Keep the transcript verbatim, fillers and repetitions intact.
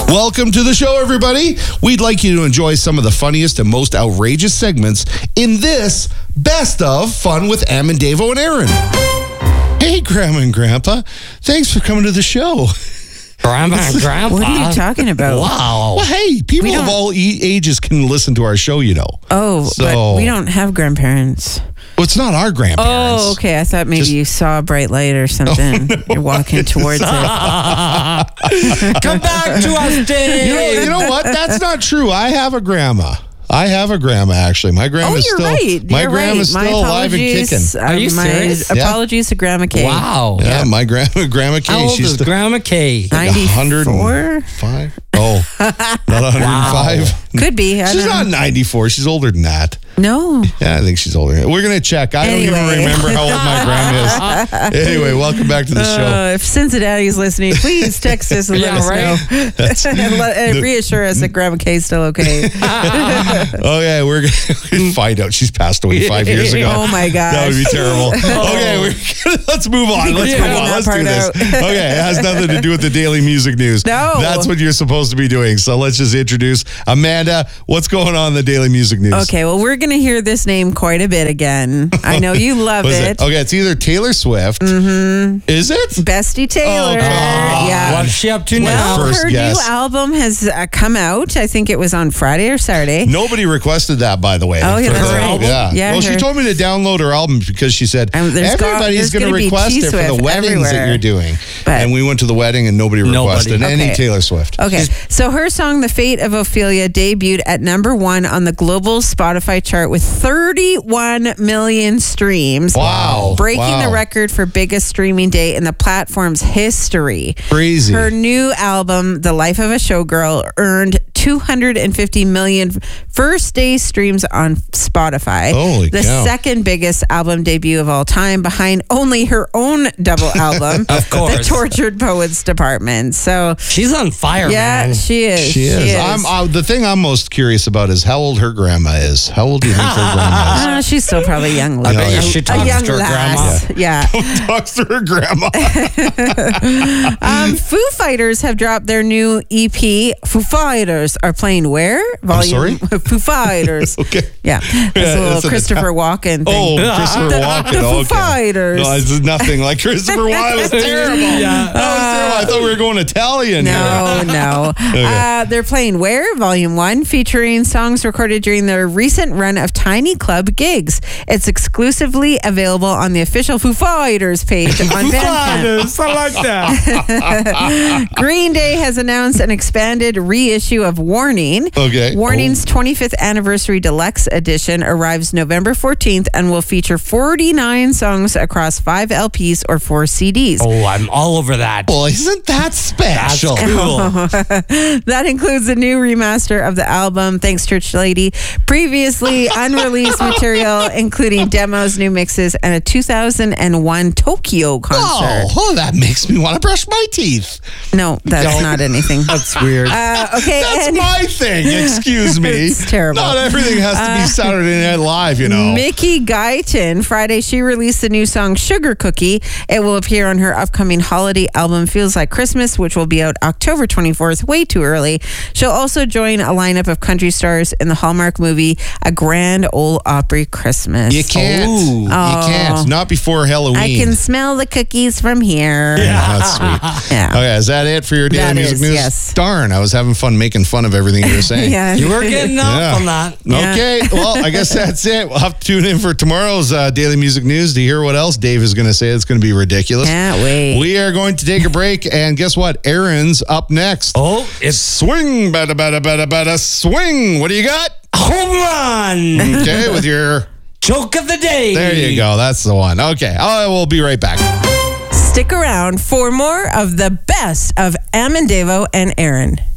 Welcome to the show, everybody. We'd like you to enjoy some of the funniest and most outrageous segments in this Best of Fun with Em and Davo and Aaron. Hey, Grandma and Grandpa. Thanks for coming to the show. Grandma and Grandpa. What are you talking about? Wow. Well, hey, people of all e- ages can listen to our show, you know. Oh, So- but we don't have grandparents. Well, it's not our grandparents. Oh, okay. I thought maybe Just- you saw a bright light or something. You're walking towards it. Come back to us, Dave. You know, you know what? That's not true. I have a grandma. I have a grandma, actually. My Oh, grandma's you're still, right. my You're grandma's right. still My alive and kicking. apologies. Are you Uh, my serious? Yeah. Apologies to Grandma Kay. Wow. Yeah, my grandma, Grandma Kay. How old she's is still Grandma Kay? one hundred ninety-four? five. Oh, not one hundred five. Could be. I She's don't not know. ninety-four. She's older than that. No. Yeah, I think she's older. We're going to check. I don't Anyway. even remember how old my grandma is. Anyway, welcome back to the show. Uh, if Cincinnati's listening, please text us and let Yeah, us right. know. and, let, and reassure us that Grandma Kay's still okay. Okay, we're going to find out. She's passed away five years ago. Oh, my gosh. That would be terrible. Okay, we're, let's move on. Let's Yeah, move cutting on. that Let's do part this. out. Okay, it has nothing to do with the daily music news. No. That's what you're supposed to be doing. So let's just introduce Amanda. What's going on in the daily music news? Okay, well, we're going to hear this name quite a bit again. I know you love What is it. it? Okay, it's either Taylor Swift. Mm-hmm. Is it? Bestie Taylor. Oh, come on. Yeah. What's she up to My now? first Her guess. new album has uh, come out. I think it was on Friday or Saturday. Nobody requested that, by the way. Oh, yeah, for that's her right. album. Yeah. Yeah, well, she her- told me to download her album because she said Um, there's got- everybody's there's going to gonna be request it for the T-Swift weddings that everywhere. you're doing. But- and we went to the wedding and nobody Nobody. requested any Okay. Taylor Swift. Okay, so her song "The Fate of Ophelia" debuted at number one on the global Spotify chart with thirty-one million streams. Wow. Breaking Wow. the record for biggest streaming day in the platform's history. Crazy. Her new album, The Life of a Showgirl, earned two hundred fifty million first day streams on Spotify. Holy the cow. second biggest album debut of all time, behind only her own double album, Of course. The Tortured Poets Department. So, She's on fire, yeah, man. she is. She is. I'm, uh, the thing I'm most curious about is how old her grandma is. How old do you think her grandma Uh, she's still probably a young. I bet lady. you she a talks young to her lass. Yeah. is? Talks to her grandma. Um, Foo Fighters have dropped their new E P. Foo Fighters are playing where? sorry? Foo Fighters. Okay. Yeah. That's Yeah, a little that's an Christopher Walken thing. Oh, Christopher Walken. the Foo okay. Fighters. No, it's nothing like Christopher Walken. It was terrible. Yeah. That was terrible. I thought we were going Italian here. No, no. uh, they're playing Where? Volume one, featuring songs recorded during their recent run of Tiny Club gigs. It's exclusively available on the official Foo Fighters page on Bandcamp. I like that. Green Day has announced an expanded reissue of Warning. Okay. Warning's twenty-fifth Anniversary Deluxe Edition arrives November fourteenth and will feature forty-nine songs across five L Ps or four C Ds. Oh, I'm all over that. Well, isn't that That's special? cool. That includes a new remaster of the album, Thanks Church Lady, previously unreleased material, including demos, new mixes, and a two thousand one Tokyo concert. Oh, oh, that makes me want to brush my teeth. No, that's Don't. not anything. That's weird. Uh, okay, That's and my thing. Excuse me. It's terrible. Not everything has to be Saturday Night Live, you know. Mickey Guyton, Friday, she released the new song Sugar Cookie. It will appear on her upcoming holiday album Feels Like Christmas, which will be out October twenty-fourth, way too early. She'll also join a lineup of country stars in the Hallmark movie A Grand Ole Opry Christmas. You can't. Ooh. You Oh. can't. Not before Halloween. I can smell the cookies from here. Yeah, that's sweet. Yeah. Okay, is that it for your daily That music is, news? yes. Darn, I was having fun making fun of everything you were saying. Yeah. You were getting up Yeah. on that. Yeah. Okay, well, I guess that's it. We'll have to tune in for tomorrow's uh, daily music news to hear what else Dave is going to say. It's going to be ridiculous. Can't wait. We are going to take a break, and guess what? Aaron's up next. Oh, it's Swing, bada, bada, bada, bada, swing. What do you got? home run. Okay, with your... Joke of the day. There you go. That's the one. Okay, I will be right back. Stick around for more of the best of Em and Davo and Aaron.